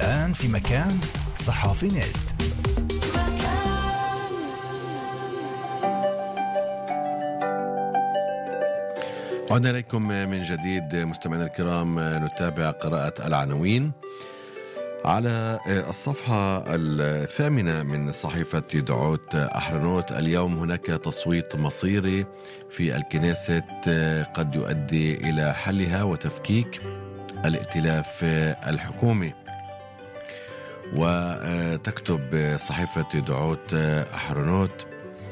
الآن في مكان صحافي نت. عدنا إليكم من جديد مستمعينا الكرام، نتابع قراءة العناوين على الصفحة 8 من صحيفة يدعوت أحرنوت. اليوم هناك تصويت مصيري في الكنيست قد يؤدي إلى حلها وتفكيك الائتلاف الحكومي. وتكتب صحيفة يدعوت أحرنوت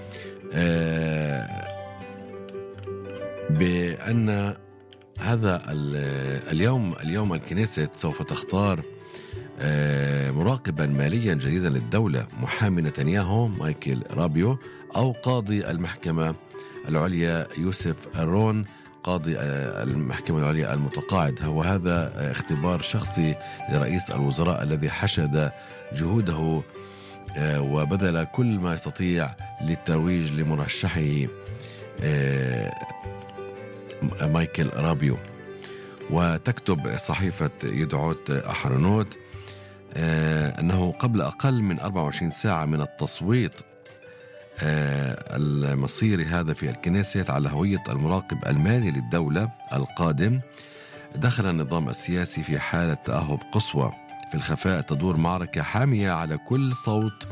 بأن هذا اليوم الكنيست سوف تختار مراقبا ماليا جديدا للدولة، محامي نتنياهو مايكل رابيو، أو قاضي المحكمة العليا يوسف أرون قاضي المحكمة العليا المتقاعد. وهذا اختبار شخصي لرئيس الوزراء الذي حشد جهوده وبذل كل ما يستطيع للترويج لمرشحه مايكل رابيو. وتكتب صحيفة يدعوت أحرنوت أنه قبل أقل من 24 ساعة من التصويت المصيري هذا في الكنيست على هوية المراقب المالي للدولة القادم، دخل النظام السياسي في حالة تأهب قصوى. في الخفاء تدور معركة حامية على كل صوت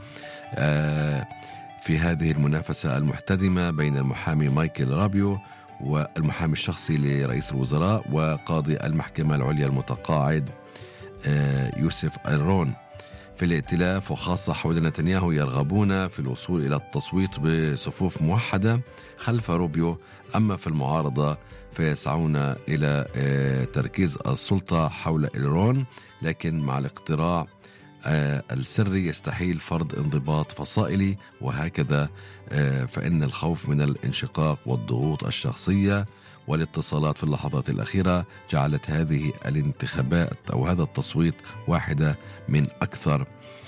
في هذه المنافسة المحتدمة بين المحامي مايكل رابيو والمحامي الشخصي لرئيس الوزراء وقاضي المحكمة العليا المتقاعد يوسف أرون. في الائتلاف وخاصة حول نتنياهو يرغبون في الوصول إلى التصويت بصفوف موحدة خلف روبيو، أما في المعارضة فيسعون إلى تركيز السلطة حول إيرون، لكن مع الاقتراع السري يستحيل فرض انضباط فصائلي، وهكذا فإن الخوف من الانشقاق والضغوط الشخصية والاتصالات في اللحظات الأخيرة جعلت هذه الانتخابات أو هذا التصويت واحدة من أكثر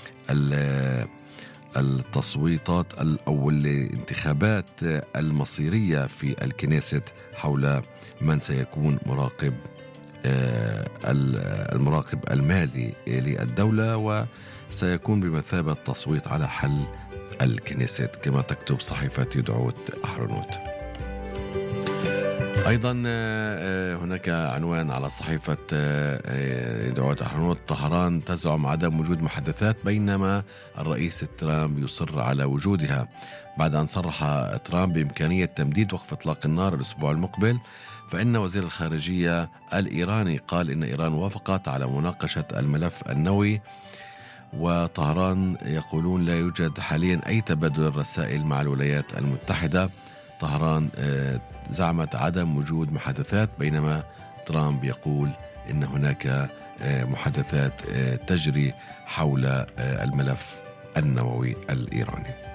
التصويتات أو الانتخابات المصيرية في الكنيست حول من سيكون المراقب المالي للدولة، وسيكون بمثابة تصويت على حل الكنيست كما تكتب صحيفة يدعوت أحرنوت. أيضا هناك عنوان على صحيفة يدعوت أحرنوت: طهران تزعم عدم وجود محادثات بينما الرئيس ترامب يصر على وجودها. بعد أن صرح ترامب بإمكانية تمديد وقف إطلاق النار الأسبوع المقبل، فإن وزير الخارجية الإيراني قال إن إيران وافقت على مناقشة الملف النووي، وطهران يقولون لا يوجد حاليا أي تبادل رسائل مع الولايات المتحدة. طهران زعمت عدم وجود محادثات بينما ترامب يقول إن هناك محادثات تجري حول الملف النووي الإيراني.